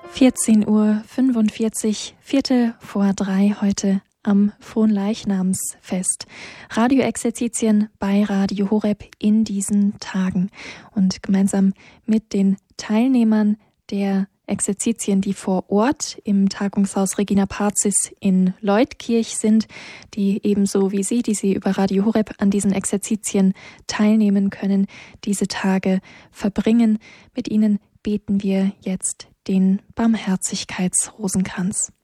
14:45 Uhr, Viertel vor 3 heute am Fronleichnamsfest. Radioexerzitien bei Radio Horeb in diesen Tagen. Und gemeinsam mit den Teilnehmern der Exerzitien, die vor Ort im Tagungshaus Regina Pazis in Leutkirch sind, die ebenso wie Sie, die Sie über Radio Horeb an diesen Exerzitien teilnehmen können, diese Tage verbringen. Mit Ihnen beten wir jetzt den Barmherzigkeitsrosenkranz.